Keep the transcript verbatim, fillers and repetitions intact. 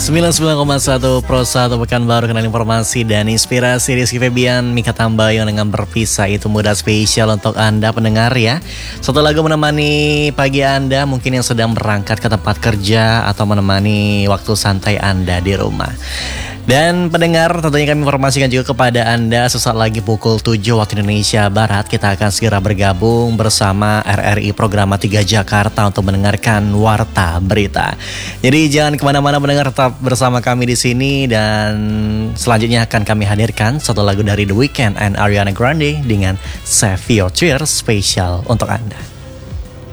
sembilan puluh sembilan koma satu Pro satu Pekanbaru, kenal informasi dan inspirasi. Rizky Febian, Mika Tambayong dengan Berpisah Itu Mudah, spesial untuk Anda pendengar ya. Satu lagu menemani pagi Anda mungkin yang sedang berangkat ke tempat kerja atau menemani waktu santai Anda di rumah. Dan pendengar, tentunya kami informasikan juga kepada Anda sesaat lagi pukul tujuh waktu Indonesia Barat kita akan segera bergabung bersama R R I Programa tiga Jakarta untuk mendengarkan Warta Berita. Jadi jangan kemana-mana pendengar, tetap bersama kami di sini dan selanjutnya akan kami hadirkan satu lagu dari The Weeknd and Ariana Grande dengan Save Your Tears, spesial untuk Anda.